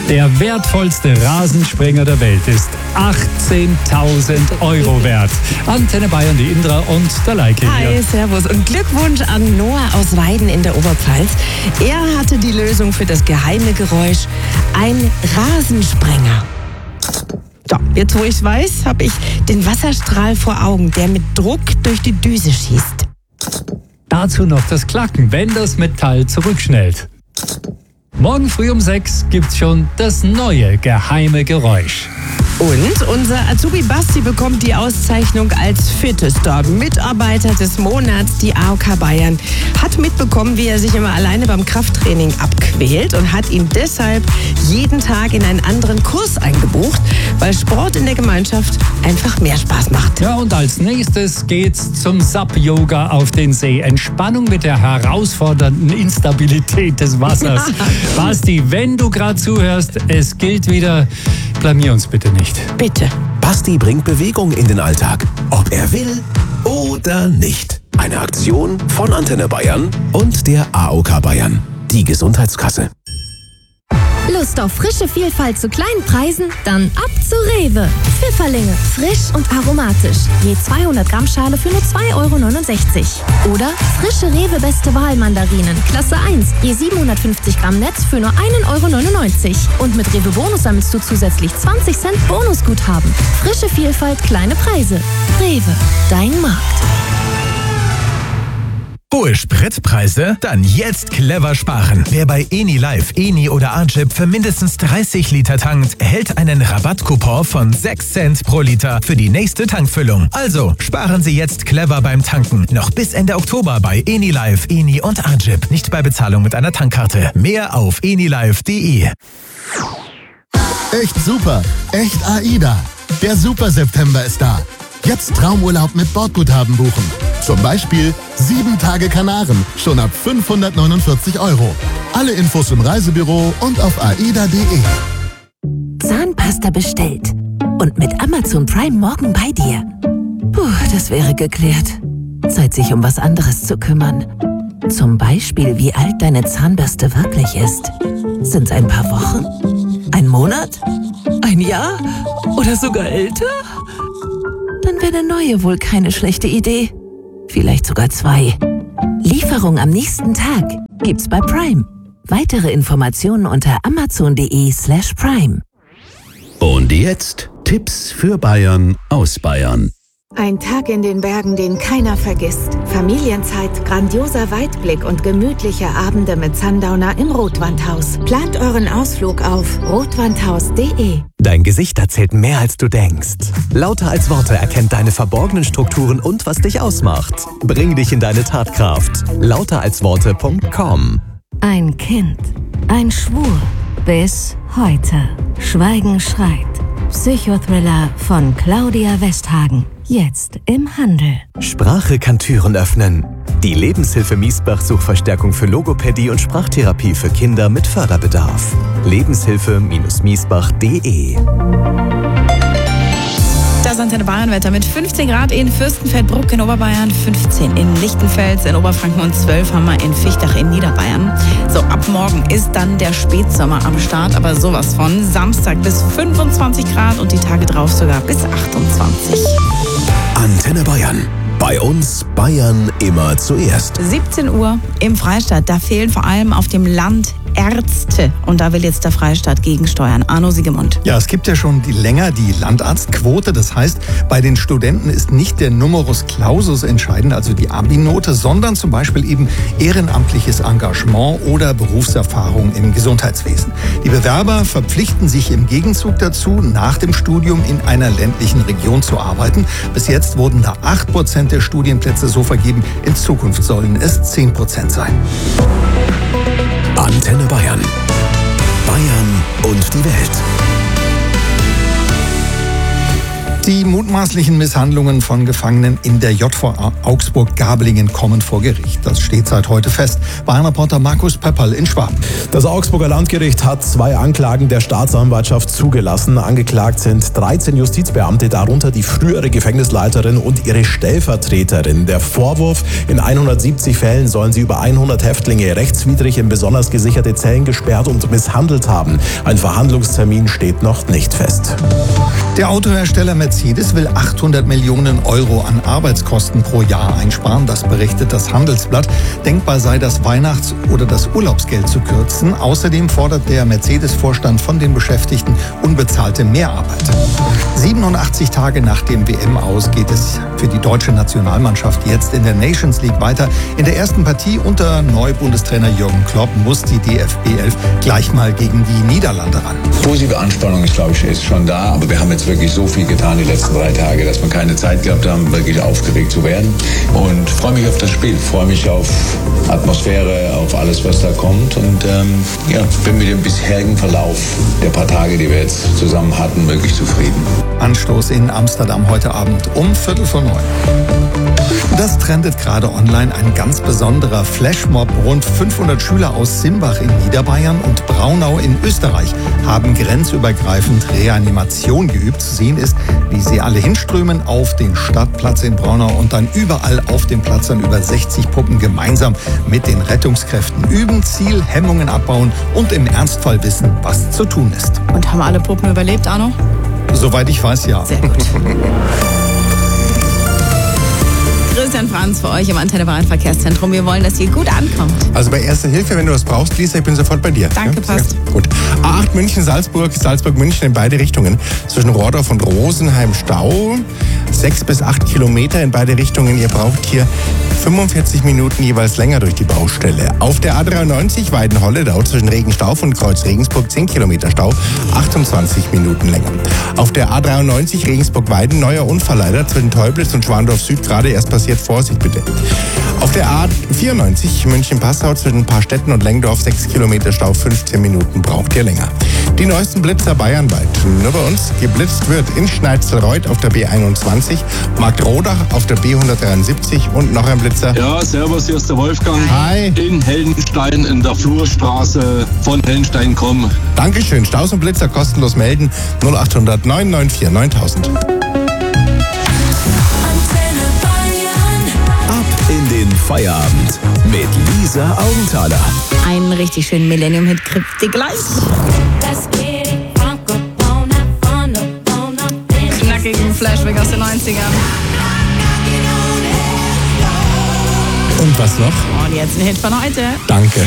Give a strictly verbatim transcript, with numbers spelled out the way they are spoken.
Der wertvollste Rasensprenger der Welt ist achtzehntausend Euro wert. Antenne Bayern, die Indra und der Leike hier. Hi, servus und Glückwunsch an Noah aus Weiden in der Oberpfalz. Er hatte die Lösung für das geheime Geräusch, ein Rasensprenger. So, jetzt wo ich weiß, habe ich den Wasserstrahl vor Augen, der mit Druck durch die Düse schießt. Dazu noch das Klacken, wenn das Metall zurückschnellt. Morgen früh um sechs gibt's schon das neue geheime Geräusch. Und unser Azubi Basti bekommt die Auszeichnung als fittester Mitarbeiter des Monats. Die A O K Bayern hat mitbekommen, wie er sich immer alleine beim Krafttraining abquält und hat ihn deshalb jeden Tag in einen anderen Kurs eingebucht, weil Sport in der Gemeinschaft einfach mehr Spaß macht. Ja, und als nächstes geht's zum S A P-Yoga auf den See. Entspannung mit der herausfordernden Instabilität des Wassers. Basti, wenn du gerade zuhörst, es gilt wieder, blamier uns bitte nicht. Bitte. Basti bringt Bewegung in den Alltag, ob er will oder nicht. Eine Aktion von Antenne Bayern und der A O K Bayern, die Gesundheitskasse. Lust auf frische Vielfalt zu kleinen Preisen? Dann ab zu Rewe. Pfifferlinge, frisch und aromatisch. Je zweihundert Gramm Schale für nur zwei Euro neunundsechzig. Oder frische Rewe Beste Wahl Mandarinen, Klasse eins. Je siebenhundertfünfzig Gramm Netz für nur einen Euro neunundneunzig. Und mit Rewe Bonus sammelst du zusätzlich zwanzig Cent Bonusguthaben. Frische Vielfalt, kleine Preise. Rewe, dein Markt. Hohe Spritpreise? Dann jetzt clever sparen. Wer bei Eni Live, Eni oder Agip für mindestens dreißig Liter tankt, erhält einen Rabattcoupon von sechs Cent pro Liter für die nächste Tankfüllung. Also sparen Sie jetzt clever beim Tanken. Noch bis Ende Oktober bei Eni Live, Eni und Agip. Nicht bei Bezahlung mit einer Tankkarte. Mehr auf enilive punkt de. Echt super, echt AIDA. Der Super September ist da. Jetzt Traumurlaub mit Bordguthaben buchen. Zum Beispiel sieben Tage Kanaren, schon ab fünfhundertneunundvierzig Euro. Alle Infos im Reisebüro und auf aida punkt de. Zahnpasta bestellt. Und mit Amazon Prime morgen bei dir. Puh, das wäre geklärt. Zeit, sich um was anderes zu kümmern. Zum Beispiel, wie alt deine Zahnbürste wirklich ist. Sind's ein paar Wochen? Ein Monat? Ein Jahr? Oder sogar älter? Dann wäre eine neue wohl keine schlechte Idee. Vielleicht sogar zwei. Lieferung am nächsten Tag gibt's bei Prime. Weitere Informationen unter amazon punkt de slash prime. Und jetzt Tipps für Bayern aus Bayern. Ein Tag in den Bergen, den keiner vergisst. Familienzeit, grandioser Weitblick und gemütliche Abende mit Sundowner im Rotwandhaus. Plant euren Ausflug auf rotwandhaus punkt de. Dein Gesicht erzählt mehr, als du denkst. Lauter als Worte erkennt deine verborgenen Strukturen und was dich ausmacht. Bring dich in deine Tatkraft. lauter als worte punkt com. Ein Kind, ein Schwur, bis heute. Schweigen schreit. Psychothriller von Claudia Westhagen. Jetzt im Handel. Sprache kann Türen öffnen. Die Lebenshilfe Miesbach Suchverstärkung für Logopädie und Sprachtherapie für Kinder mit Förderbedarf. lebenshilfe Miesbach punkt de. Das Antenne Bayern Wetter mit fünfzehn Grad in Fürstenfeldbruck in Oberbayern, fünfzehn in Lichtenfels in Oberfranken und zwölf haben wir in Fichtach in Niederbayern. So, ab morgen ist dann der Spätsommer am Start, aber sowas von. Samstag bis fünfundzwanzig Grad und die Tage drauf sogar bis achtundzwanzig. Antenne Bayern. Bei uns Bayern immer zuerst. siebzehn Uhr im Freistaat. Da fehlen vor allem auf dem Land Ärzte. Und da will jetzt der Freistaat gegensteuern. Arno Siegemund. Ja, es gibt ja schon die länger die Landarztquote. Das heißt, bei den Studenten ist nicht der Numerus Clausus entscheidend, also die Abi-Note, sondern zum Beispiel eben ehrenamtliches Engagement oder Berufserfahrung im Gesundheitswesen. Die Bewerber verpflichten sich im Gegenzug dazu, nach dem Studium in einer ländlichen Region zu arbeiten. Bis jetzt wurden da acht Prozent der Studienplätze so vergeben. In Zukunft sollen es zehn Prozent sein. Antenne Bayern. Bayern und die Welt. Die mutmaßlichen Misshandlungen von Gefangenen in der J V A Augsburg-Gablingen kommen vor Gericht. Das steht seit heute fest. Bayern-Reporter Markus Pepperl in Schwaben. Das Augsburger Landgericht hat zwei Anklagen der Staatsanwaltschaft zugelassen. Angeklagt sind dreizehn Justizbeamte, darunter die frühere Gefängnisleiterin und ihre Stellvertreterin. Der Vorwurf: in hundertsiebzig Fällen sollen sie über hundert Häftlinge rechtswidrig in besonders gesicherte Zellen gesperrt und misshandelt haben. Ein Verhandlungstermin steht noch nicht fest. Der Autohersteller Mercedes will achthundert Millionen Euro an Arbeitskosten pro Jahr einsparen. Das berichtet das Handelsblatt. Denkbar sei, das Weihnachts- oder das Urlaubsgeld zu kürzen. Außerdem fordert der Mercedes-Vorstand von den Beschäftigten unbezahlte Mehrarbeit. siebenundachtzig Tage nach dem W M-Aus geht es für die deutsche Nationalmannschaft jetzt in der Nations League weiter. In der ersten Partie unter Neubundestrainer Jürgen Klopp muss die D F B elf gleich mal gegen die Niederlande ran. Positive Anspannung ist, glaube ich, ist schon da. Aber wir haben jetzt wirklich so viel getan die letzten drei Tage, dass wir keine Zeit gehabt haben, wirklich aufgeregt zu werden. Und freue mich auf das Spiel, freue mich auf Atmosphäre, auf alles, was da kommt. Und ähm, ja, bin mit dem bisherigen Verlauf der paar Tage, die wir jetzt zusammen hatten, wirklich zufrieden. Anstoß in Amsterdam heute Abend um Viertel vor neun. Das trendet gerade online, ein ganz besonderer Flashmob. Rund fünfhundert Schüler aus Simbach in Niederbayern und Braunau in Österreich haben grenzübergreifend Reanimation geübt. Zu sehen ist, wie sie alle hinströmen auf den Stadtplatz in Braunau und dann überall auf dem Platz dann über sechzig Puppen gemeinsam mit den Rettungskräften üben, Ziel, Hemmungen abbauen und im Ernstfall wissen, was zu tun ist. Und haben alle Puppen überlebt, Arno? Soweit ich weiß, ja. Sehr gut. Christian Franz für euch im Antenne Bayern Verkehrszentrum. Wir wollen, dass ihr gut ankommt. Also bei Erste Hilfe, wenn du was brauchst, Lisa, ich bin sofort bei dir. Danke, ja? Passt. Gut. A acht München, Salzburg, Salzburg-München in beide Richtungen. Zwischen Rohrdorf und Rosenheim Stau. Sechs bis acht Kilometer in beide Richtungen. Ihr braucht hier fünfundvierzig Minuten jeweils länger durch die Baustelle. Auf der A dreiundneunzig Weidenholledau zwischen Regenstauf und Kreuz Regensburg zehn Kilometer Stau, achtundzwanzig Minuten länger. Auf der A dreiundneunzig Regensburg-Weiden neuer Unfall leider zwischen Teublitz und Schwandorf Süd gerade erst passiert. Vorsicht bitte. Auf der A vierundneunzig München-Passau zwischen Paarstetten und Lengdorf sechs Kilometer Stau, fünfzehn Minuten braucht ihr länger. Die neuesten Blitzer bayernweit. Nur bei uns geblitzt wird in Schneizelreuth auf der B einundzwanzig, Marktrodach auf der B hundertdreiundsiebzig und noch ein Blitzer. Ja, servus, hier ist der Wolfgang. Hi. In Heldenstein in der Flurstraße von Heldenstein kommen. Dankeschön. Staus und Blitzer kostenlos melden. null acht hundert neun neun vier neuntausend. In den Feierabend mit Lisa Augenthaler. Einen richtig schönen Millennium-Hit kriegt ihr gleich. Knackigen Flashback aus den neunzigern. Und was noch? Und jetzt ein Hit von heute. Danke.